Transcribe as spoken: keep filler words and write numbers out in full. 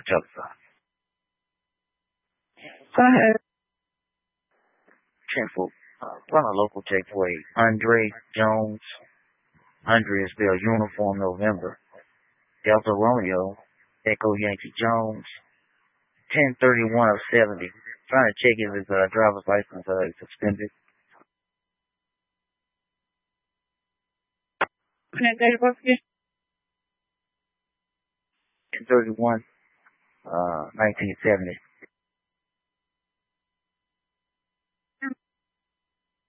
Joseph. Go ahead. ten four. Uh, run a local takeaway. Andre Jones. Andre is spelled uniform November. Delta Romeo. Echo Yankee Jones. ten thirty-one of seventy. Trying to check if his uh, driver's license uh, is suspended. Can I get both of you? ten thirty-one, uh, nineteen seventy.